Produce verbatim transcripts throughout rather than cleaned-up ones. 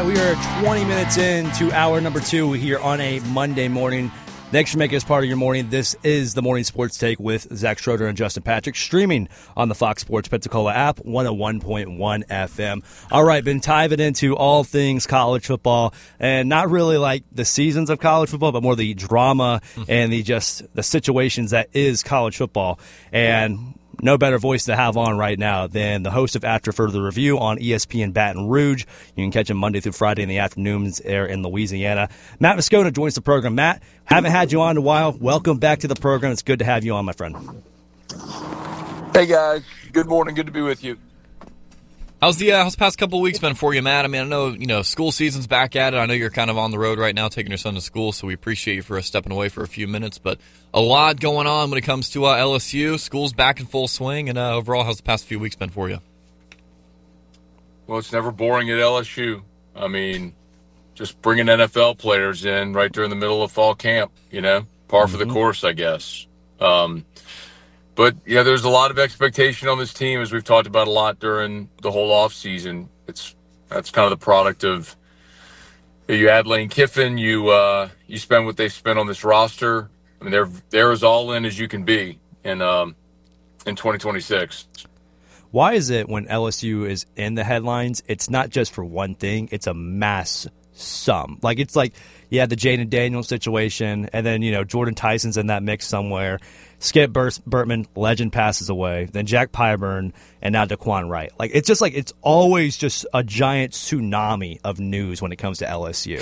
right, we are twenty minutes into hour number two here on a Monday morning. Thanks for making us part of your morning. This is the Morning Sports Take with Zach Schroeder and Justin Patrick, streaming on the Fox Sports Pensacola app, one oh one point one F M. All right, been diving into all things college football, and not really like the seasons of college football, but more the drama mm-hmm. and the just the situations that is college football. And no better voice to have on right now than the host of After Further Review on E S P N Baton Rouge. You can catch him Monday through Friday in the afternoons there in Louisiana. Matt Moscona joins the program. Matt, haven't had you on in a while. Welcome back to the program. It's good to have you on, my friend. Hey, guys. Good morning. Good to be with you. How's the, uh, how's the past couple of weeks been for you, Matt? I mean, I know, you know, school season's back at it. I know you're kind of on the road right now taking your son to school, so we appreciate you for stepping away for a few minutes. But a lot going on when it comes to uh, L S U. School's back in full swing, and uh, overall, how's the past few weeks been for you? Well, it's never boring at L S U. I mean, just bringing N F L players in right during the middle of fall camp, you know, par mm-hmm. for the course, I guess. Um But, yeah, there's a lot of expectation on this team, as we've talked about a lot during the whole offseason. It's that's kind of the product of you add Lane Kiffin, you uh, you spend what they spent on this roster. I mean, they're they're as all in as you can be in um, in twenty twenty-six. Why is it when L S U is in the headlines, it's not just for one thing, it's a mass sum? Like, it's like, yeah, the Jaden Daniels situation, and then, you know, Jordan Tyson's in that mix somewhere. Skip Bur- Bertman, legend, passes away. Then Jack Pyburn, and now Daquan Wright. Like, it's just like, it's always just a giant tsunami of news when it comes to L S U.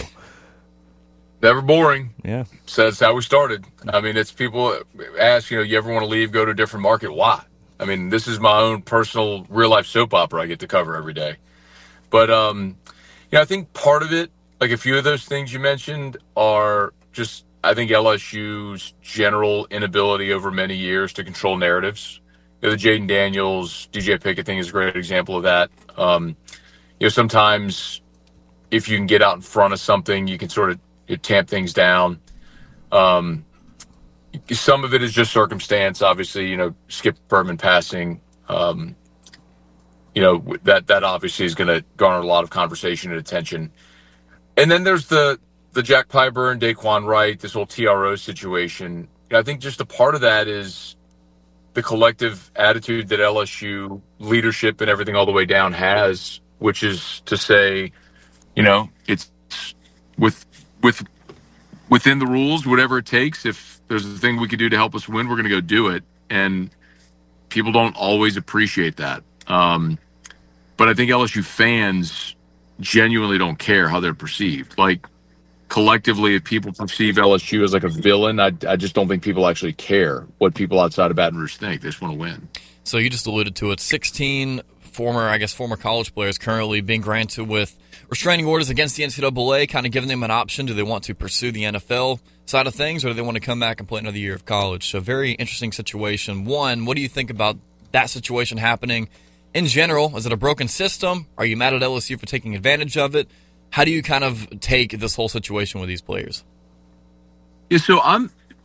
Never boring. Yeah. So that's how we started. I mean, it's people ask, you know, you ever want to leave, go to a different market? Why? I mean, this is my own personal real-life soap opera I get to cover every day. But, um, you know, I think part of it, like a few of those things you mentioned, are just, I think, L S U's general inability over many years to control narratives. You know, the Jaden Daniels, D J Pickett thing is a great example of that. Um, you know, sometimes if you can get out in front of something, you can sort of you know, tamp things down. Um, some of it is just circumstance. Obviously, you know, Skip Bertman passing, um, you know, that, that obviously is going to garner a lot of conversation and attention. And then there's the the Jack Pyburn, Daquan Wright, this whole T R O situation. You know, I think just a part of that is the collective attitude that L S U leadership and everything all the way down has, which is to say, you know, it's with with within the rules, whatever it takes. If there's a thing we could do to help us win, we're going to go do it. And people don't always appreciate that. Um, but I think L S U fans genuinely don't care how they're perceived. Like, collectively, if people perceive L S U as like a villain, I, I just don't think people actually care what people outside of Baton Rouge think. They just want to win. So you just alluded to it. sixteen former, I guess, former college players currently being granted with restraining orders against the N C double A, kind of giving them an option. Do they want to pursue the N F L side of things, or do they want to come back and play another year of college? So very interesting situation. One, what do you think about that situation happening in general? Is it a broken system? Are you mad at L S U for taking advantage of it? How do you kind of take this whole situation with these players? Yeah, so I'm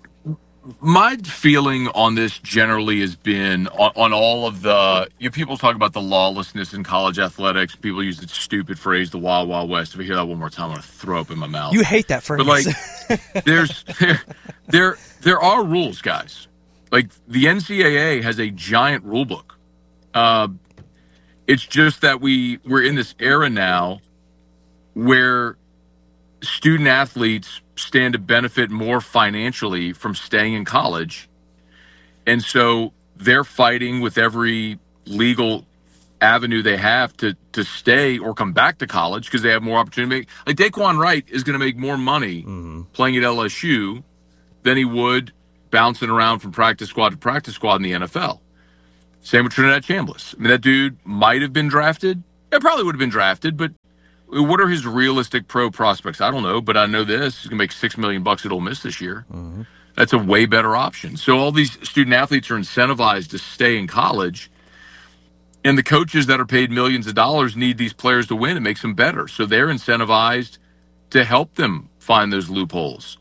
my feeling on this generally has been on, on all of the you know, people talk about the lawlessness in college athletics. People use the stupid phrase, the Wild Wild West. If I hear that one more time, I'm going to throw up in my mouth. You hate that phrase. But like, there's there, there there are rules, guys. Like, the N C double A has a giant rule book. Uh, it's just that we we're in this era now where student athletes stand to benefit more financially from staying in college. And so they're fighting with every legal avenue they have to to stay or come back to college because they have more opportunity. Like, Daquan Wright is going to make more money mm-hmm. playing at L S U than he would bouncing around from practice squad to practice squad in the N F L. Same with Trinidad Chambliss. I mean, that dude might have been drafted. It probably would have been drafted, but what are his realistic pro prospects? I don't know, but I know this. He's going to make six million dollars bucks at Ole Miss this year. Mm-hmm. That's a way better option. So all these student athletes are incentivized to stay in college, and the coaches that are paid millions of dollars need these players to win. It makes them better. So they're incentivized to help them find those loopholes.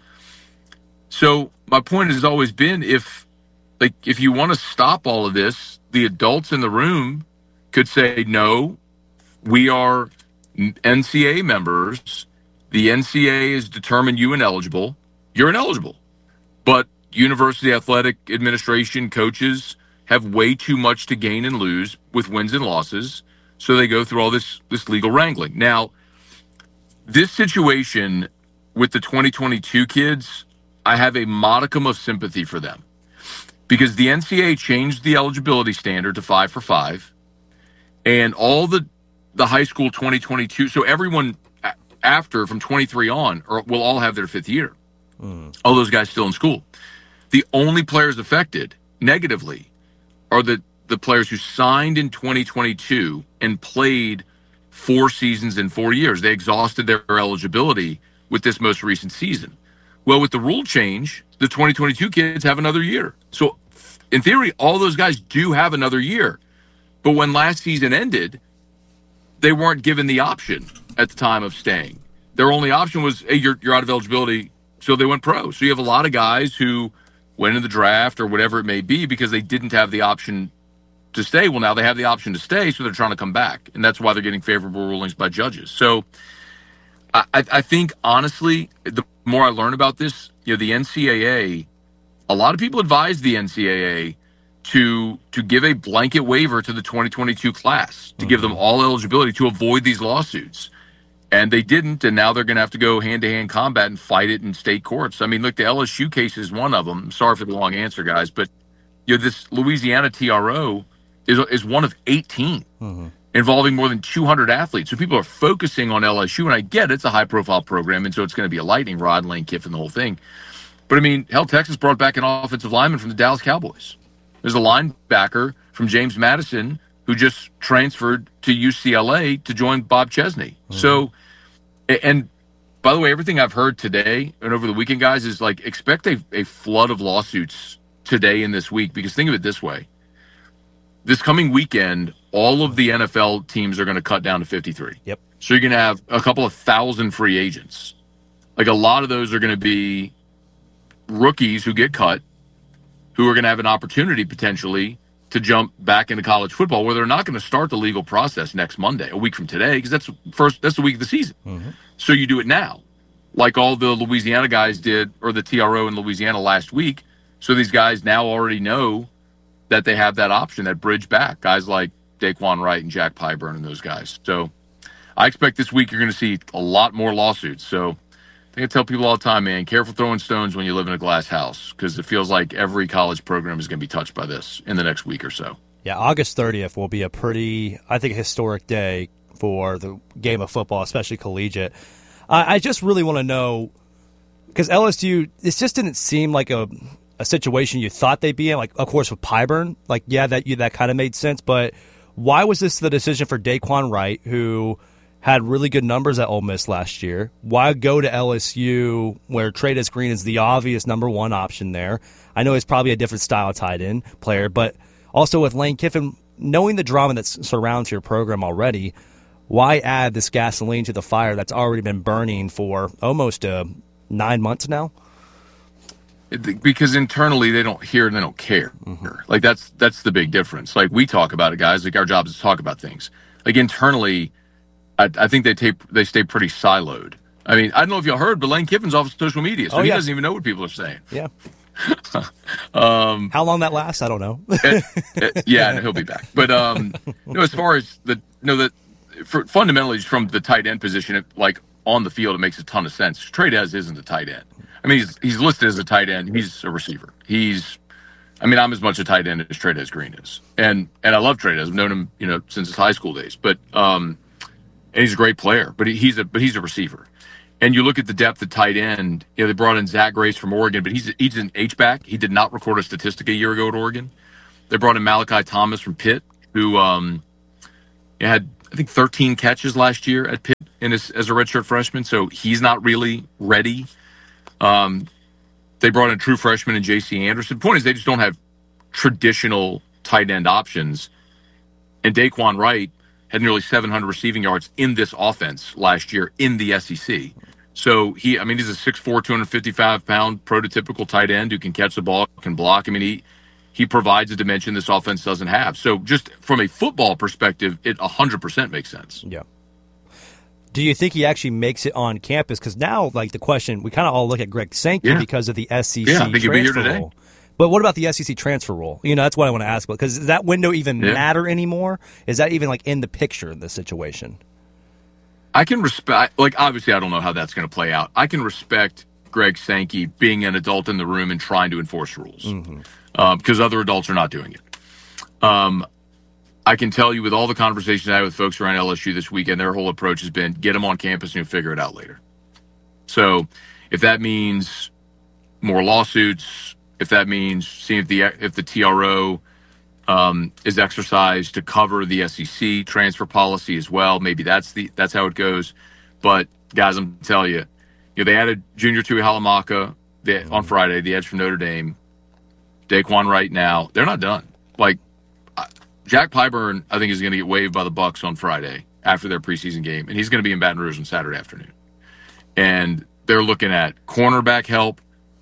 So my point has always been, if like if you want to stop all of this, the adults in the room could say, no, we are N C A A members, the N C A A has determined you ineligible, you're ineligible. But University Athletic Administration coaches have way too much to gain and lose with wins and losses, so they go through all this, this legal wrangling. Now, this situation with the twenty twenty-two kids, I have a modicum of sympathy for them because the N C A A changed the eligibility standard to five for five, and all the the high school twenty twenty-two, so everyone after from twenty-three on are, will all have their fifth year. Mm. All those guys still in school. The only players affected negatively are the, the players who signed in twenty twenty-two and played four seasons in four years. They exhausted their eligibility with this most recent season. Well, with the rule change, the twenty twenty-two kids have another year. So in theory, all those guys do have another year. But when last season ended, they weren't given the option at the time of staying. Their only option was, hey, you're, you're out of eligibility, so they went pro. So you have a lot of guys who went in the draft or whatever it may be because they didn't have the option to stay. Well, now they have the option to stay, so they're trying to come back. And that's why they're getting favorable rulings by judges. So I, I think, honestly, the more I learn about this, you know, the N C A A, a lot of people advise the N C A A to to give a blanket waiver to the twenty twenty-two class, to mm-hmm. give them all eligibility to avoid these lawsuits. And they didn't, and now they're going to have to go hand-to-hand combat and fight it in state courts. I mean, look, the L S U case is one of them. Sorry for the long answer, guys, but you know, this Louisiana T R O is, is one of eighteen mm-hmm. involving more than two hundred athletes. So people are focusing on L S U, and I get it, it's a high-profile program, and so it's going to be a lightning rod, Lane Kiffin, the whole thing. But, I mean, hell, Texas brought back an offensive lineman from the Dallas Cowboys. There's a linebacker from James Madison who just transferred to U C L A to join Bob Chesney. Mm-hmm. So, and by the way, everything I've heard today and over the weekend, guys, is like expect a, a flood of lawsuits today and this week, because think of it this way. This coming weekend, all of the N F L teams are going to cut down to fifty-three. Yep. So you're going to have a couple of thousand free agents. Like a lot of those are going to be rookies who get cut, who are going to have an opportunity potentially to jump back into college football, where they're not going to start the legal process next Monday, a week from today, because that's first that's the week of the season. Mm-hmm. So you do it now, like all the Louisiana guys did, or the T R O in Louisiana last week. So these guys now already know that they have that option, that bridge back. Guys like Daquan Wright and Jack Pyburn and those guys. So I expect this week you're going to see a lot more lawsuits. So I think I tell people all the time, man, careful throwing stones when you live in a glass house, because it feels like every college program is going to be touched by this in the next week or so. Yeah, August thirtieth will be a pretty, I think, historic day for the game of football, especially collegiate. Uh, I just really want to know, because L S U, this just didn't seem like a a situation you thought they'd be in. Like, of course, with Pyburn, like, yeah, that you, that kind of made sense. But why was this the decision for Daquan Wright, who had really good numbers at Ole Miss last year? Why go to L S U, where Trey'Dez Green is the obvious number one option there? I know he's probably a different style tight end player, but also with Lane Kiffin, knowing the drama that surrounds your program already, why add this gasoline to the fire that's already been burning for almost uh, nine months now? Because internally they don't hear and they don't care. Mm-hmm. Like that's that's the big difference. Like we talk about it, guys. Like our job is to talk about things. Like internally, I, I think they tape they stay pretty siloed. I mean, I don't know if y'all heard, but Lane Kiffin's off of social media, so oh, he yeah. doesn't even know what people are saying. Yeah. um, How long that lasts, I don't know. it, it, yeah, and he'll be back. But um, you know, as far as the you know that for fundamentally from the tight end position, it, like on the field, it makes a ton of sense. Trey'Dez isn't a tight end. I mean, he's he's listed as a tight end. He's a receiver. He's, I mean, I'm as much a tight end as Trey'Dez Green is, and and I love Trey'Dez. I've known him, you know, since his high school days. But um, and he's a great player. But he, he's a but he's a receiver. And you look at the depth at tight end. You know, they brought in Zach Grace from Oregon, but he's he's an H back. He did not record a statistic a year ago at Oregon. They brought in Malachi Thomas from Pitt, who um, had I think thirteen catches last year at Pitt in his, as a redshirt freshman. So he's not really ready. Um, they brought in true freshman and J C Anderson. The point is they just don't have traditional tight end options. And Daquan Wright had nearly seven hundred receiving yards in this offense last year in the S E C. So he, I mean, he's a six foot four, two hundred fifty-five pound prototypical tight end who can catch the ball, can block. I mean, he, he provides a dimension this offense doesn't have. So just from a football perspective, it one hundred percent makes sense. Yeah. Do you think he actually makes it on campus? Because now, like the question, we kind of all look at Greg Sankey yeah. because of the S E C yeah, I think he'll be here transfer today. rule. But what about the S E C transfer rule? You know, that's what I want to ask about. Because does that window even yeah. matter anymore? Is that even like in the picture in this situation? I can respect, like, obviously I don't know how that's going to play out. I can respect Greg Sankey being an adult in the room and trying to enforce rules mm-hmm. uh, because other adults are not doing it. Um, I can tell you with all the conversations I had with folks around L S U this weekend, their whole approach has been get them on campus and you'll figure it out later. So if that means more lawsuits, if that means seeing if the if the T R O um, is exercised to cover the S E C transfer policy as well, maybe that's the that's how it goes. But guys, I'm telling you, you know, they added Junior Tuihalamaka mm-hmm. on Friday, the edge from Notre Dame, Daquan Wright. Now they're not done. Like Jack Pyburn, I think is going to get waived by the Bucs on Friday after their preseason game, and he's going to be in Baton Rouge on Saturday afternoon. And they're looking at cornerback help.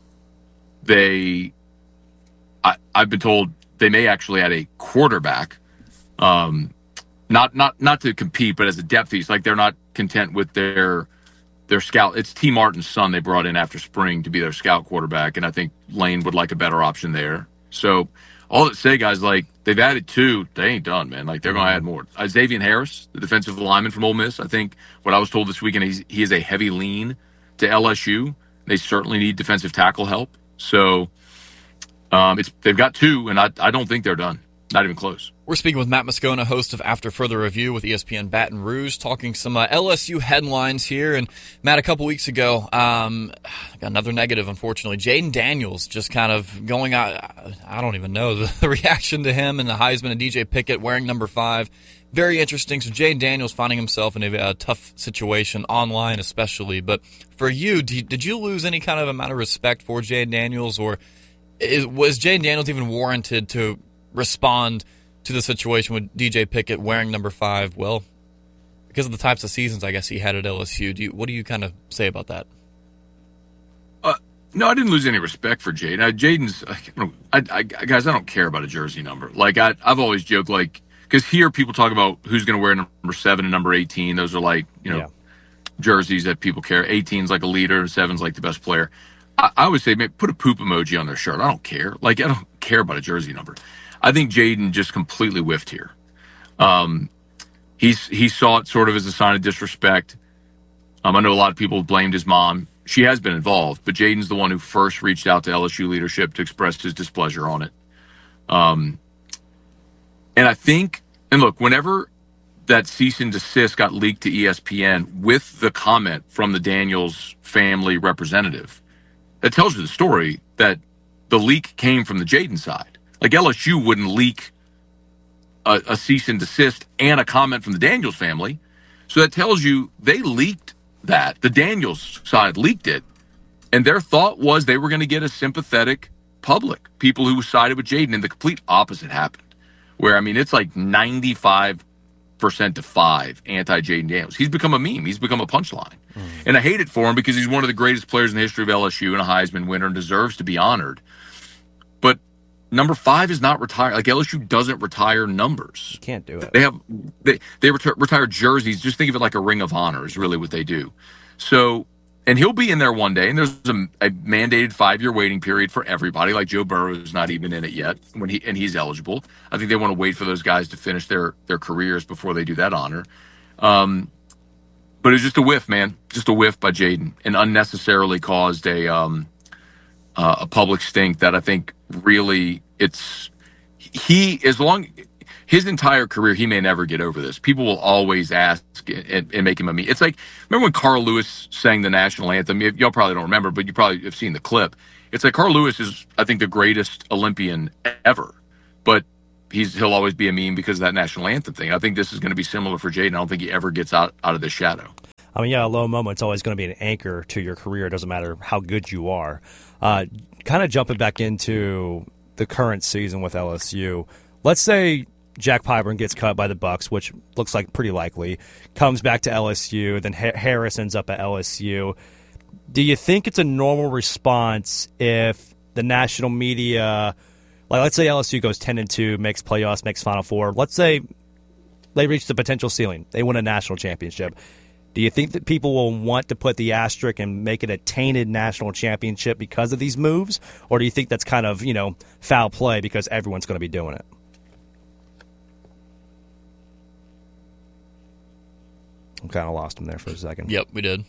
They, I, I've been told they may actually add a quarterback, um, not not not to compete, but as a depth piece. Like they're not content with their their scout. It's T. Martin's son they brought in after spring to be their scout quarterback, and I think Lane would like a better option there. So all that say, guys, like they've added two, they ain't done, man. Like they're going to add more. Uh, Xavier Harris, the defensive lineman from Ole Miss, I think what I was told this weekend, he's, he is a heavy lean to L S U. They certainly need defensive tackle help. So um, it's they've got two, and I, I don't think they're done. Not even close. We're speaking with Matt Moscona, host of After Further Review with E S P N Baton Rouge, talking some uh, L S U headlines here. And Matt, a couple weeks ago, um, got another negative, unfortunately. Jaden Daniels just kind of going out. I don't even know the, the reaction to him and the Heisman and D J Pickett wearing number five. Very interesting. So Jaden Daniels finding himself in a, a tough situation online, especially. But for you, did, did you lose any kind of amount of respect for Jaden Daniels, or is, was Jaden Daniels even warranted to respond to the situation with D J Pickett wearing number five? Well, because of the types of seasons I guess he had at L S U. Do you, what do you kind of say about that? Uh, no, I didn't lose any respect for Jaden. Uh, Jaden's, I, I, I, guys, I don't care about a jersey number. Like I, I've always joked, like, because here people talk about who's going to wear number seven and number eighteen. Those are like, you know, yeah. jerseys that people care. eighteen's like a leader, seven's like the best player. I, I would say, man, put a poop emoji on their shirt. I don't care. Like, I don't care about a jersey number. I think Jaden just completely whiffed here. Um, he's he saw it sort of as a sign of disrespect. Um, I know a lot of people blamed his mom. She has been involved, but Jaden's the one who first reached out to L S U leadership to express his displeasure on it. Um, and I think, and look, whenever that cease and desist got leaked to E S P N with the comment from the Daniels family representative, that tells you the story that the leak came from the Jaden side. Like L S U wouldn't leak a, a cease and desist and a comment from the Daniels family. So that tells you they leaked that. The Daniels side leaked it. And their thought was they were going to get a sympathetic public, people who sided with Jaden. And the complete opposite happened. Where, I mean, it's like ninety-five percent to five anti-Jaden Daniels. He's become a meme. He's become a punchline. Mm. And I hate it for him because he's one of the greatest players in the history of L S U and a Heisman winner and deserves to be honored. But number five is not retired. Like L S U doesn't retire numbers. You can't do it. They have they they retire, retire jerseys. Just think of it like a ring of honor is really what they do. So, and he'll be in there one day. And there's a, a mandated five year waiting period for everybody. Like Joe Burrow is not even in it yet when he and he's eligible. I think they want to wait for those guys to finish their their careers before they do that honor. Um, but it was just a whiff, man. Just a whiff by Jaden, and unnecessarily caused a um uh, a public stink that I think really it's he as long his entire career he may never get over this. People will always ask and, and make him a meme. It's like, remember when Carl Lewis sang the national anthem? Y'all probably don't remember, but you probably have seen the clip. It's like Carl Lewis is, I think, the greatest Olympian ever, but he's he'll always be a meme because of that national anthem thing. I think this is going to be similar for Jaden. I don't think he ever gets out out of this shadow. I mean, yeah, a low moment's always going to be an anchor to your career. It doesn't matter how good you are. Uh, kind of jumping back into the current season with L S U, let's say Jack Pyburn gets cut by the Bucs, which looks like pretty likely, comes back to L S U, then ha- Harris ends up at L S U. Do you think it's a normal response if the national media, like let's say L S U goes ten and two, makes playoffs, makes Final Four, let's say they reach the potential ceiling, they win a national championship. Do you think that people will want to put the asterisk and make it a tainted national championship because of these moves? Or do you think that's kind of, you know, foul play because everyone's going to be doing it? I kind of lost him there for a second. Yep, we did.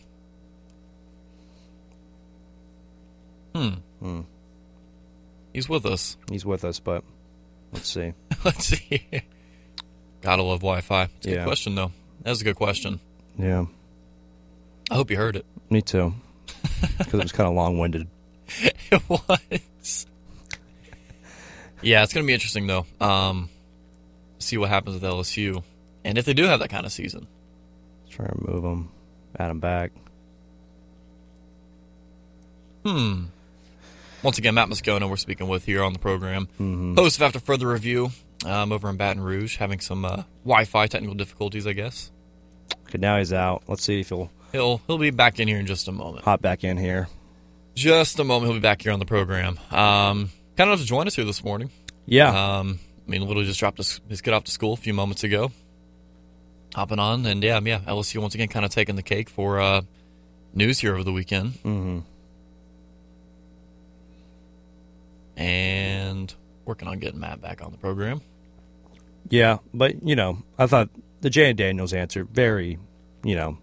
Hmm. Hmm. He's with us. He's with us, but let's see. Let's see. Gotta love Wi-Fi. It's a Yeah. good question, though. That was a good question. Yeah. I hope you heard it. Me too. Because it was kind of long-winded. It was. Yeah, it's going to be interesting, though. Um, see what happens with L S U. And if they do have that kind of season. Try to move him. Add him back. Hmm. Once again, Matt Moscona we're speaking with here on the program. Mm-hmm. Host of After Further Review um, over in Baton Rouge, having some uh, Wi-Fi technical difficulties, I guess. Okay, now he's out. Let's see if he'll He'll he'll be back in here in just a moment. hop back in here. Just a moment, he'll be back here on the program. Um, kind enough to join us here this morning. Yeah. Um, I mean, literally just dropped his, his kid off to school a few moments ago. Hopping on, and yeah, yeah, L S U once again kind of taking the cake for uh, news here over the weekend. Mm-hmm. And working on getting Matt back on the program. Yeah, but, you know, I thought the Jay Daniels answer, very, you know,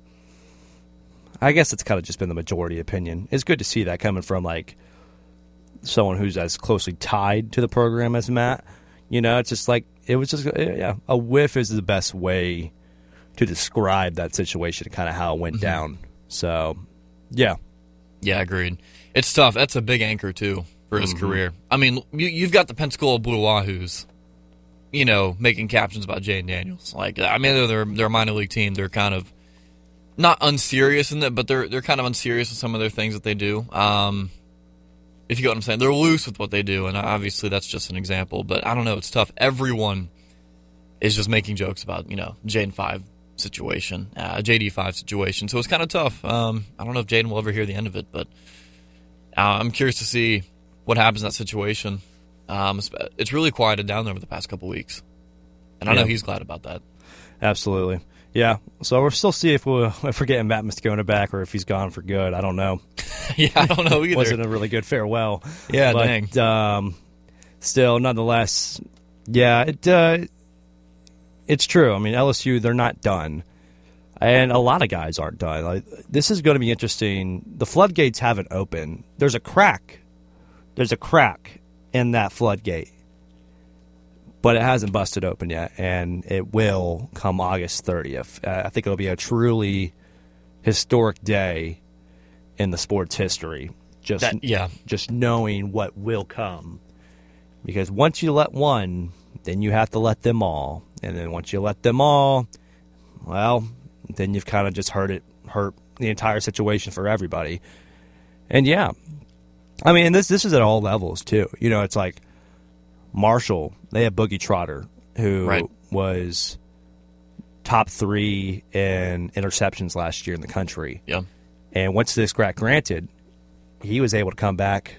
I guess it's kind of just been the majority opinion. It's good to see that coming from, like, someone who's as closely tied to the program as Matt. You know, it's just like, it was just, yeah, a whiff is the best way to describe that situation, kind of how it went mm-hmm. down. So, yeah. Yeah, agreed. It's tough. That's a big anchor, too, for his mm-hmm. career. I mean, you, you've got the Pensacola Blue Wahoos, you know, making captions about Jay Daniels. Like, I mean, they're, they're a minor league team. They're kind of not unserious in it, but they're they're kind of unserious with some of their things that they do. Um, if you get what I'm saying, they're loose with what they do, and obviously that's just an example. But I don't know, it's tough. Everyone is just making jokes about, you know, Jaden five situation, uh, J D five situation. So it's kind of tough. Um, I don't know if Jaden will ever hear the end of it, but uh, I'm curious to see what happens in that situation. Um, it's, it's really quieted down there over the past couple weeks, and I yeah. know he's glad about that. Absolutely. Yeah, so we'll still see if we're, if we're getting Matt Moscona back or if he's gone for good. I don't know. yeah, I don't know either. Wasn't a really good farewell. Yeah, but, dang. Um, still, nonetheless, yeah, it uh, it's true. I mean, L S U, they're not done. And a lot of guys aren't done. Like, this is going to be interesting. The floodgates haven't opened. There's a crack. There's a crack in that floodgate. But it hasn't busted open yet, and it will come August thirtieth. Uh, I think it'll be a truly historic day in the sports history. Just that, yeah. just knowing what will come. Because once you let one, then you have to let them all. And then once you let them all, well, then you've kind of just hurt it, hurt the entire situation for everybody. And yeah, I mean, this this is at all levels too. You know, it's like Marshall, they have Boogie Trotter, who right. was top three in interceptions last year in the country. Yeah. And once this got granted, he was able to come back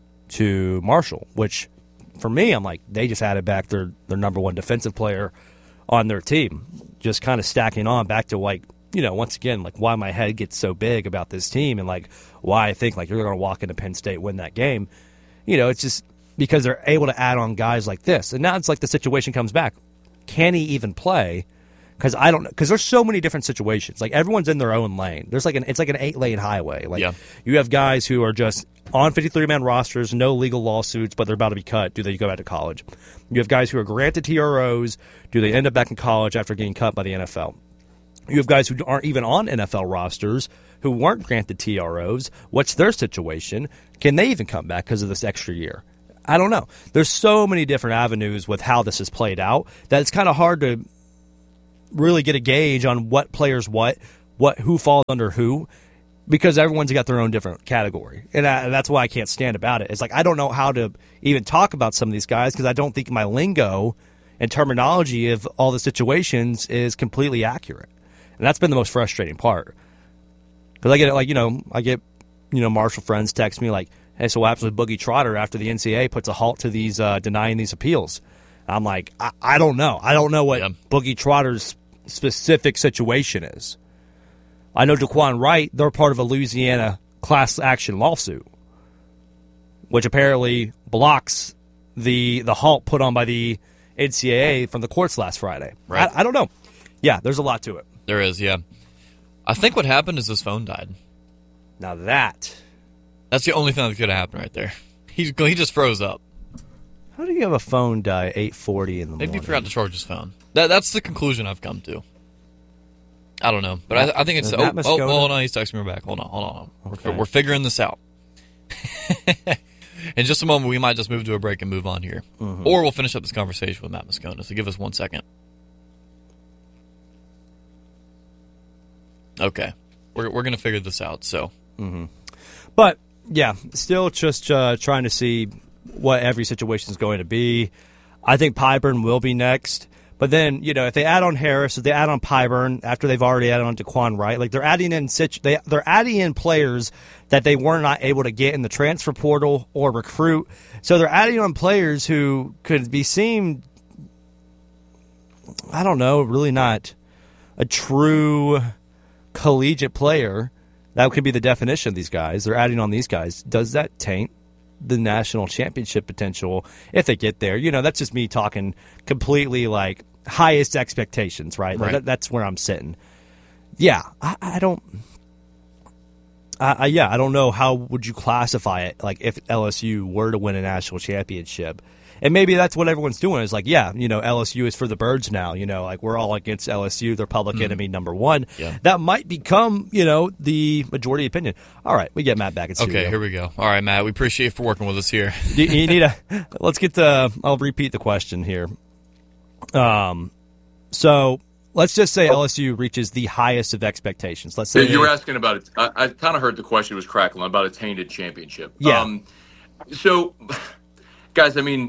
to Marshall, which for me, I'm like, they just added back their, their number one defensive player on their team. Just kind of stacking on back to, like, you know, once again, like why my head gets so big about this team and like why I think like you're going to walk into Penn State, win that game. You know, it's just because they're able to add on guys like this. And now it's like the situation comes back. Can he even play? Because I don't know. Because there's so many different situations. Like everyone's in their own lane. There's like an it's like an eight lane highway. Like yeah. you have guys who are just on fifty-three man rosters, no legal lawsuits, but they're about to be cut. Do they go back to college? You have guys who are granted T R Os. Do they end up back in college after getting cut by the N F L? You have guys who aren't even on N F L rosters who weren't granted T R Os. What's their situation? Can they even come back because of this extra year? I don't know. There's so many different avenues with how this is played out that it's kind of hard to really get a gauge on what players what, what who falls under who, because everyone's got their own different category. And, I, and that's why I can't stand about it. It's like I don't know how to even talk about some of these guys because I don't think my lingo and terminology of all the situations is completely accurate. And that's been the most frustrating part. Because I get it, like, you know, I get, you know, Marshall friends text me like, hey, so what happens with Boogie Trotter after the N C double A puts a halt to these uh, denying these appeals? I'm like, I, I don't know. I don't know what yeah. Boogie Trotter's specific situation is. I know Daquan Wright, they're part of a Louisiana class action lawsuit, which apparently blocks the the halt put on by the N C double A from the courts last Friday. Right. I, I don't know. Yeah, there's a lot to it. There is, yeah. I think what happened is his phone died. Now that... That's the only thing that could have happened right there. He, he just froze up. How do you have a phone die at eight forty in the Maybe morning? he forgot to charge his phone. That, that's the conclusion I've come to. I don't know, but I, I think it's... Oh, oh, oh, hold on, he's texting me back. Hold on, hold on. Okay. We're, we're figuring this out. In just a moment, we might just move to a break and move on here. Mm-hmm. Or we'll finish up this conversation with Matt Moscona, so give us one second. Okay. We're, we're going to figure this out, so... Mm-hmm. But, yeah, still just uh, trying to see what every situation is going to be. I think Pyburn will be next. But then, you know, if they add on Harris, if they add on Pyburn after they've already added on Daquan Wright, like they're adding in situ- they they're adding in players that they were not able to get in the transfer portal or recruit. So they're adding on players who could be seen, I don't know, really not a true collegiate player. That could be the definition of these guys. They're adding on these guys. Does that taint the national championship potential if they get there? You know, that's just me talking completely like highest expectations, right? Right. Like, that, that's where I'm sitting. Yeah, I, I don't. I, I, yeah, I don't know how would you classify it. Like if L S U were to win a national championship, and maybe that's what everyone's doing is like, yeah, you know, L S U is for the birds now. You know, like we're all against L S U. They're public mm. enemy number one. Yeah. That might become, you know, the majority opinion. All right, we get Matt back in studio. Okay, here we go. All right, Matt, we appreciate you for working with us here. you, you need a. Let's get the. I'll repeat the question here. Um, so let's just say L S U reaches the highest of expectations. Let's say yeah, you were asking about it. I, I kind of heard the question was crackling about a tainted championship. Yeah. Um, so, guys, I mean.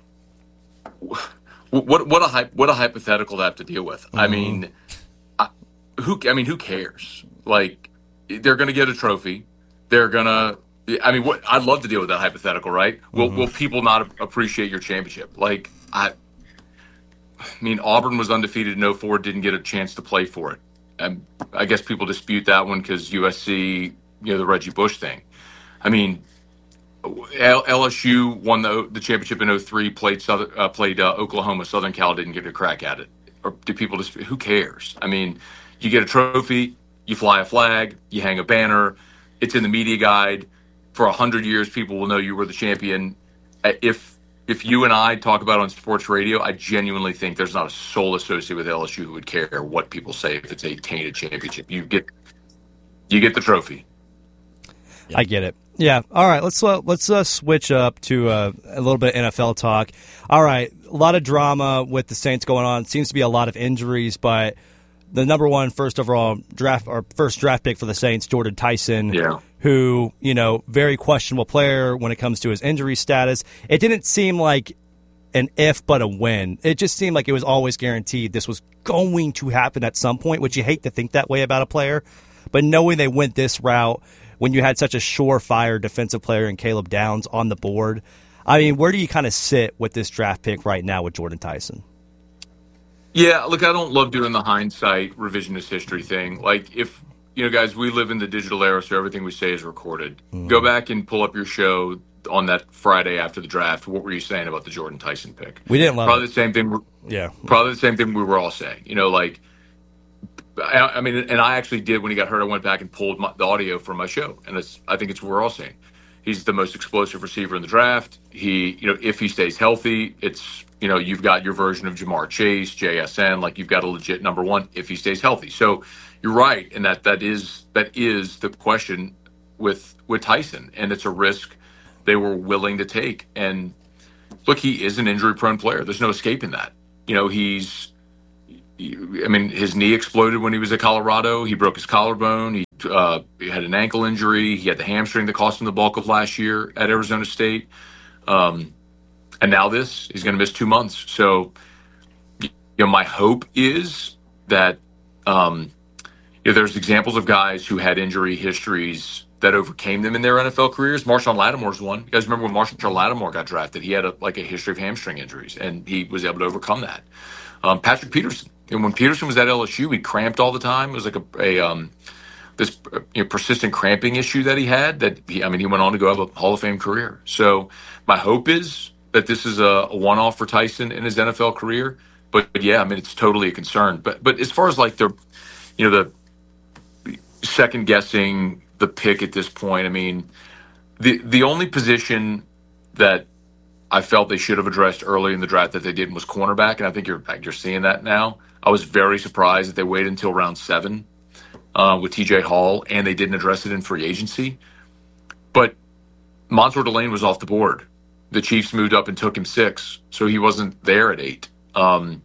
What what a what a hypothetical to have to deal with. Mm-hmm. I mean, I, who I mean who cares? Like they're going to get a trophy. They're gonna. I mean, what I'd love to deal with that hypothetical, right? Will mm-hmm. will people not appreciate your championship? Like I, I mean, Auburn was undefeated in oh four, didn't get a chance to play for it. I, I guess people dispute that one because U S C, you know, the Reggie Bush thing. I mean. L S U won the the championship in oh three. Played Southern, uh, played uh, Oklahoma. Southern Cal didn't get a crack at it. Or do people just? Who cares? I mean, you get a trophy, you fly a flag, you hang a banner. It's in the media guide. For a hundred years, people will know you were the champion. If if you and I talk about it on sports radio, I genuinely think there's not a soul associated with L S U who would care what people say if it's a tainted championship. You get you get the trophy. I get it. Yeah. All right. Let's uh, let's uh, switch up to uh, a little bit of N F L talk. All right. A lot of drama with the Saints going on. Seems to be a lot of injuries, but the number one first overall draft or first draft pick for the Saints, Jordan Tyson, yeah. who, you know, very questionable player when it comes to his injury status. It didn't seem like an if but a when. It just seemed like it was always guaranteed this was going to happen at some point, which you hate to think that way about a player. But knowing they went this route when you had such a surefire defensive player in Caleb Downs on the board, I mean, where do you kind of sit with this draft pick right now with Jordan Tyson? Yeah, look, I don't love doing the hindsight revisionist history thing. Like, if, you know, guys, we live in the digital era, so everything we say is recorded. Mm. Go back and pull up your show on that Friday after the draft. What were you saying about the Jordan Tyson pick? We didn't love probably it. the same thing. Yeah, probably the same thing we were all saying. You know, like, I, I mean, and I actually did when he got hurt. I went back and pulled my, the audio from my show, and it's, I think it's what we're all saying. He's the most explosive receiver in the draft. He, you know, if he stays healthy, it's, you know, you've got your version of Jamar Chase, J S N, like you've got a legit number one if he stays healthy. So you're right, and that that is that is the question with with Tyson, and it's a risk they were willing to take. And look, he is an injury-prone player. There's no escaping that. You know, he's, I mean, his knee exploded when he was at Colorado. He broke his collarbone. He, uh, he had an ankle injury. He had the hamstring that cost him the bulk of last year at Arizona State. Um, and now this, he's going to miss two months. So, you know, my hope is that, um, you know, there's examples of guys who had injury histories that overcame them in their N F L careers. Marshawn Lattimore's one. You guys remember when Marshawn Lattimore got drafted? He had a, like a history of hamstring injuries, and he was able to overcome that. Um, Patrick Peterson. And when Peterson was at L S U, he cramped all the time. It was like a, a um, this you know, persistent cramping issue that he had. That he, I mean, he went on to go have a Hall of Fame career. So my hope is that this is a, a one-off for Tyson in his N F L career. But, but yeah, I mean, it's totally a concern. But but as far as like the, you know, the second guessing the pick at this point, I mean, the the only position that I felt they should have addressed early in the draft that they didn't was cornerback, and I think you're you're seeing that now. I was very surprised that they waited until round seven uh, with T J Hall, and they didn't address it in free agency. But Montour Delane was off the board. The Chiefs moved up and took him six, so he wasn't there at eight. Um,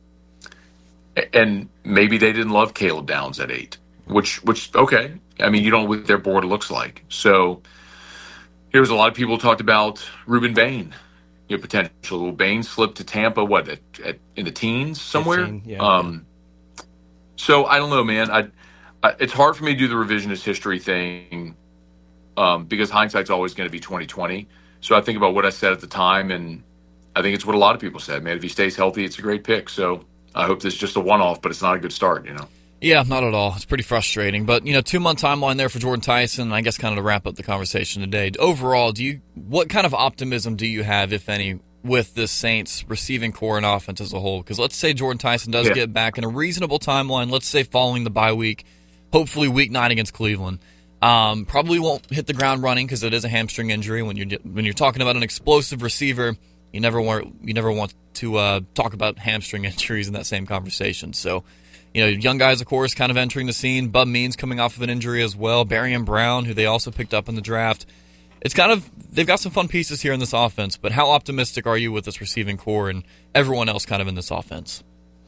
and maybe they didn't love Caleb Downs at eight, which which okay. I mean, you don't know what their board looks like. So here's a lot of people talked about Ruben Bain. Your potential. Will Bain slip to Tampa? What at, at, in the teens somewhere? fifteen, yeah. Um, so I don't know, man. I, I it's hard for me to do the revisionist history thing um, because hindsight's always going to be twenty twenty. So I think about what I said at the time, and I think it's what a lot of people said. Man, if he stays healthy, it's a great pick. So I hope this is just a one-off, but it's not a good start. You know. Yeah, not at all. It's pretty frustrating. But, you know, two-month timeline there for Jordan Tyson. I guess kind of to wrap up the conversation today. Overall, do you what kind of optimism do you have, if any, with this Saints receiving core and offense as a whole? Because let's say Jordan Tyson does yeah. get back in a reasonable timeline, let's say following the bye week, hopefully week nine against Cleveland. Um, probably won't hit the ground running because it is a hamstring injury. When you're, when you're talking about an explosive receiver, you never want, you never want to uh, talk about hamstring injuries in that same conversation. So, you know, young guys, of course, kind of entering the scene. Bub Means coming off of an injury as well. Barry Brown, who they also picked up in the draft. It's kind of, they've got some fun pieces here in this offense, but how optimistic are you with this receiving core and everyone else kind of in this offense?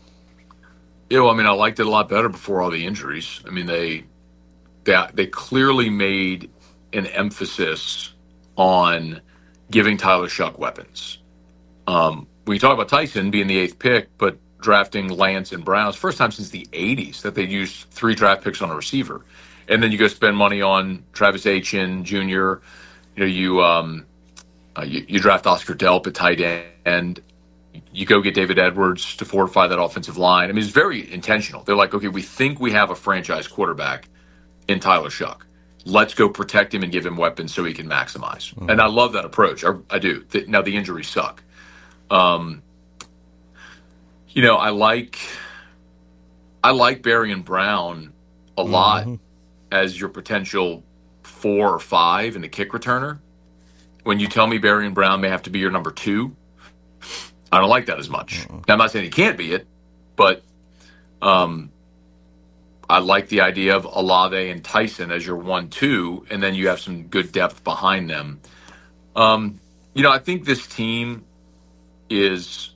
Yeah, well, I mean, I liked it a lot better before all the injuries. I mean, they they, they clearly made an emphasis on giving Tyler Shuck weapons. Um, we talk about Tyson being the eighth pick, but drafting Lance and Browns, first time since the eighties that they used three draft picks on a receiver. And then you go spend money on Travis Etienne Junior You know, you um, uh, you, you draft Oscar Delp at tight end. You go get David Edwards to fortify that offensive line. I mean, it's very intentional. They're like, okay, we think we have a franchise quarterback in Tyler Shuck. Let's go protect him and give him weapons so he can maximize. Mm-hmm. And I love that approach. I, I do. The, now, the injuries suck. Um, You know, I like I like Barry and Brown a lot mm-hmm. as your potential four or five in the kick returner. When you tell me Barry and Brown may have to be your number two, I don't like that as much. Mm-hmm. Now, I'm not saying he can't be it, but um, I like the idea of Olave and Tyson as your one two, and then you have some good depth behind them. Um, you know, I think this team is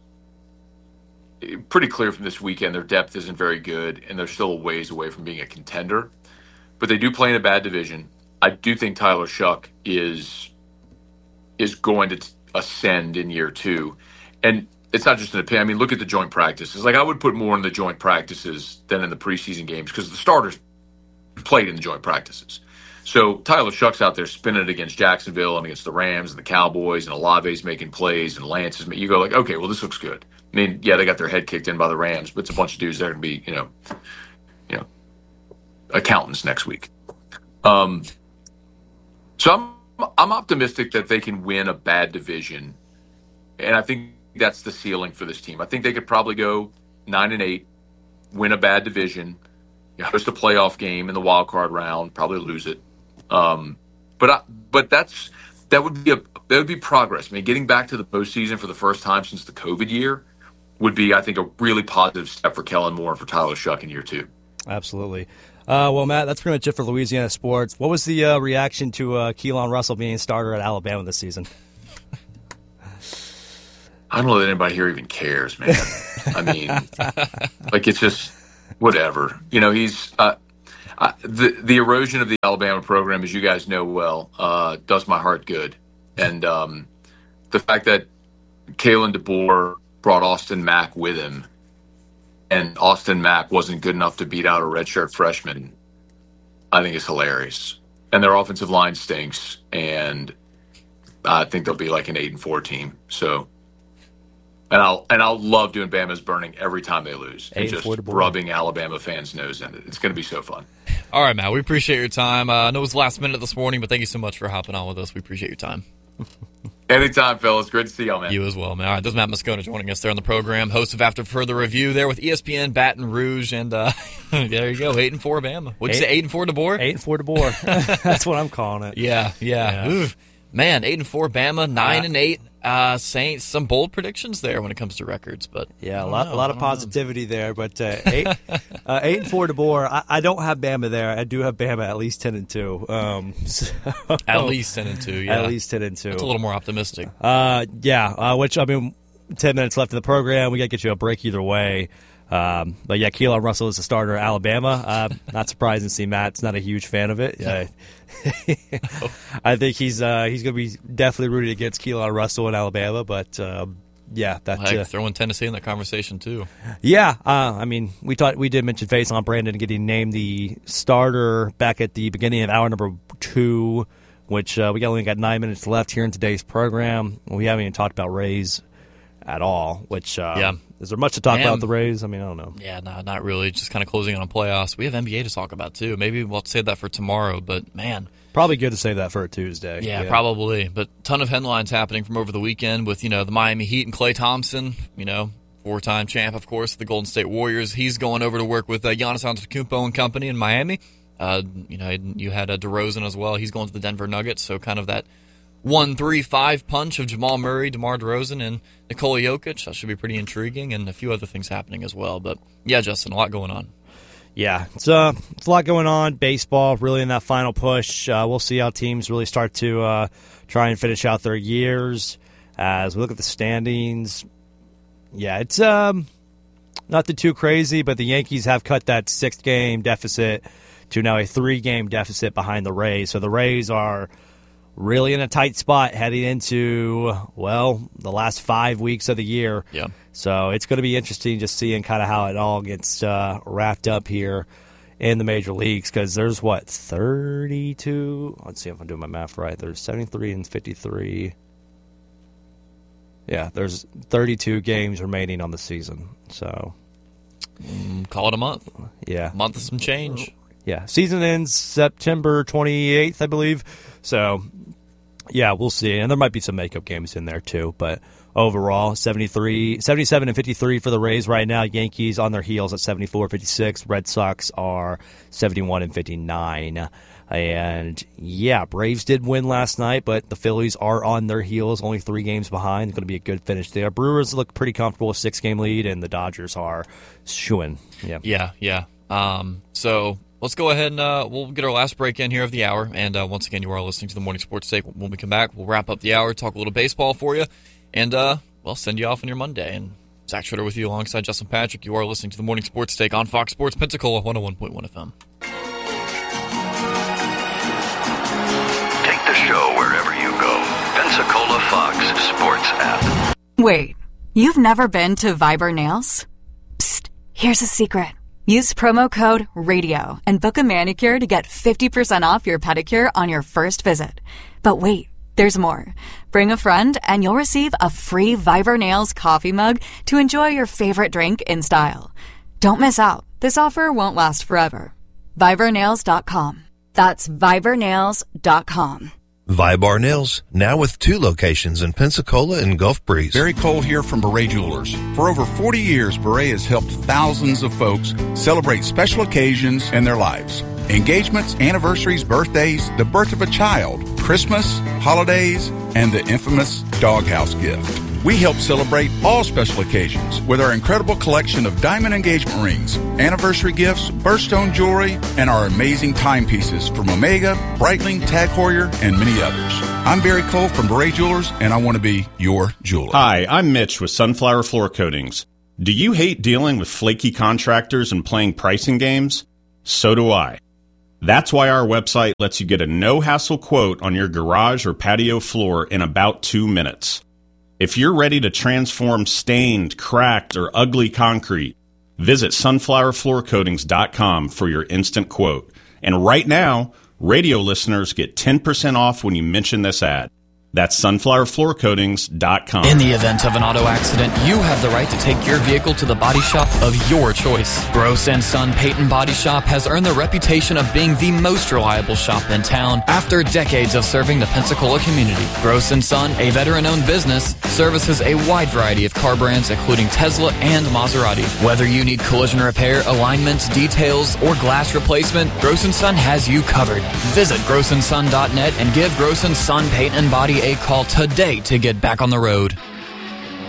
pretty clear from this weekend their depth isn't very good, and they're still a ways away from being a contender. But they do play in a bad division. I do think Tyler Shuck is is going to t- ascend in year two. And it's not just an opinion. I mean, look at the joint practices. Like, I would put more in the joint practices than in the preseason games because the starters played in the joint practices. So Tyler Shuck's out there spinning it against Jacksonville and against the Rams and the Cowboys, and Olave's making plays and Lance is making. You go like, okay, well, this looks good. I mean, yeah, they got their head kicked in by the Rams, but it's a bunch of dudes that are going to be, you know, you know, accountants next week. Um, so I'm I'm optimistic that they can win a bad division, and I think that's the ceiling for this team. I think they could probably go nine and eight, win a bad division, host a playoff game in the wild card round, probably lose it. Um, but I, but that's that would be a that would be progress. I mean, getting back to the postseason for the first time since the COVID year would be, I think, a really positive step for Kellen Moore and for Tyler Shuck in year two. Absolutely. Uh, well, Matt, that's pretty much it for Louisiana sports. What was the uh, reaction to uh, Keelan Russell being starter at Alabama this season? I don't know that anybody here even cares, man. I mean, like, it's just whatever. You know, he's uh, uh, the the erosion of the Alabama program, as you guys know well, uh, does my heart good. And um, the fact that Kalen DeBoer brought Austin Mack with him, and Austin Mack wasn't good enough to beat out a redshirt freshman, I think is hilarious. And their offensive line stinks, and I think they'll be like an eight and four team. So, and I'll and I'll love doing Bama's burning every time they lose, and just rubbing Alabama fans' nose in it. It's going to be so fun. All right, Matt, we appreciate your time. Uh, I know it was last minute this morning, but thank you so much for hopping on with us. We appreciate your time. Anytime, fellas. Great to see y'all, man. You as well, man. All right, this is Matt Moscona joining us there on the program, host of After Further Review there with E S P N Baton Rouge, and uh, there you go, eight and four Bama. What'd you say, eight and four DeBoer? Eight and four DeBoer. That's what I'm calling it. Yeah, yeah. yeah. Man, eight and four Bama, nine uh, and eight uh, Saints. Some bold predictions there when it comes to records, but yeah, a lot, know, a lot of positivity know. there. But uh, eight, uh, eight and four DeBoer. I, I don't have Bama there. I do have Bama at least ten and two. Um, so, at least ten and two. Yeah, at least ten and two. That's a little more optimistic. Uh, yeah. Uh, which I mean, ten minutes left in the program. We got to get you a break either way. Um, but yeah, Keelan Russell is the starter at Alabama. Uh, not surprising to see Matt's not a huge fan of it. Uh, I think he's uh, he's going to be definitely rooting against Keelan Russell in Alabama. But um, yeah, that well, heck, uh, throwing Tennessee in that conversation too. Yeah, uh, I mean, we thought we did mention Faison Brandon getting named the starter back at the beginning of hour number two, which uh, we got only got nine minutes left here in today's program. We haven't even talked about Rays at all. Which uh, yeah. Is there much to talk Damn. about with the Rays? I mean, I don't know. Yeah, no, not really. Just kind of closing on playoffs. We have N B A to talk about, too. Maybe we'll save that for tomorrow, but, man. Probably good to save that for a Tuesday. Yeah, yeah. probably. But ton of headlines happening from over the weekend with, you know, the Miami Heat and Klay Thompson, you know, four-time champ, of course, the Golden State Warriors. He's going over to work with uh, Giannis Antetokounmpo and company in Miami. Uh, you know, you had uh, DeRozan as well. He's going to the Denver Nuggets, so kind of that one three five punch of Jamal Murray, DeMar DeRozan, and Nikola Jokic. That should be pretty intriguing, and a few other things happening as well. But, yeah, Justin, a lot going on. Yeah, it's, uh, it's a lot going on. Baseball really in that final push. Uh, we'll see how teams really start to uh, try and finish out their years. As we look at the standings, yeah, it's um, nothing too crazy, but the Yankees have cut that six-game deficit to now a three-game deficit behind the Rays. So the Rays are really in a tight spot heading into, well, the last five weeks of the year. Yeah. So it's going to be interesting just seeing kind of how it all gets uh, wrapped up here in the major leagues because there's, what, thirty-two? Let's see if I'm doing my math right. There's seventy-three and fifty-three. Yeah, there's thirty-two games remaining on the season. So mm, call it a month. Yeah. A month of some change. Yeah. Season ends September twenty-eighth, I believe. So, yeah, we'll see. And there might be some makeup games in there, too. But overall, seventy-three, seventy-seven and fifty-three for the Rays right now. Yankees on their heels at seventy-four and fifty-six. Red Sox are seventy-one and fifty-nine. And, yeah, Braves did win last night, but the Phillies are on their heels, only three games behind. It's going to be a good finish there. Brewers look pretty comfortable with six-game lead, and the Dodgers are shooing. Yeah, yeah, yeah. Um, so let's go ahead and uh, we'll get our last break in here of the hour. And uh, once again, you are listening to the Morning Sports Take. When we come back, we'll wrap up the hour, talk a little baseball for you, and uh, we'll send you off on your Monday. And Zach Schroeder with you alongside Justin Patrick. You are listening to the Morning Sports Take on Fox Sports Pensacola one oh one point one F M. Take the show wherever you go. Pensacola Fox Sports app. Wait, you've never been to Viber Nails? Psst, here's a secret. Use promo code RADIO and book a manicure to get fifty percent off your pedicure on your first visit. But wait, there's more. Bring a friend and you'll receive a free Viber Nails coffee mug to enjoy your favorite drink in style. Don't miss out. This offer won't last forever. Viber Nails dot com. That's Viber Nails dot com. Vibar Nails, now with two locations in Pensacola and Gulf Breeze. Barry Cole here from Beret Jewelers. For over forty years, Beret has helped thousands of folks celebrate special occasions in their lives. Engagements, anniversaries, birthdays, the birth of a child, Christmas, holidays, and the infamous doghouse gift. We help celebrate all special occasions with our incredible collection of diamond engagement rings, anniversary gifts, birthstone jewelry, and our amazing timepieces from Omega, Breitling, Tag Heuer, and many others. I'm Barry Cole from Beret Jewelers, and I want to be your jeweler. Hi, I'm Mitch with Sunflower Floor Coatings. Do you hate dealing with flaky contractors and playing pricing games? So do I. That's why our website lets you get a no-hassle quote on your garage or patio floor in about two minutes. If you're ready to transform stained, cracked, or ugly concrete, visit sunflower floor coatings dot com for your instant quote. And right now, radio listeners get ten percent off when you mention this ad. That's sunflower floor coatings dot com. In the event of an auto accident, you have the right to take your vehicle to the body shop of your choice. Gross and Son Paint and Body Shop has earned the reputation of being the most reliable shop in town after decades of serving the Pensacola community. Gross and Son, a veteran-owned business, services a wide variety of car brands including Tesla and Maserati. Whether you need collision repair, alignments, details, or glass replacement, Gross and Son has you covered. Visit gross and son dot net and give Gross and Son Paint and Body a call today to get back on the road.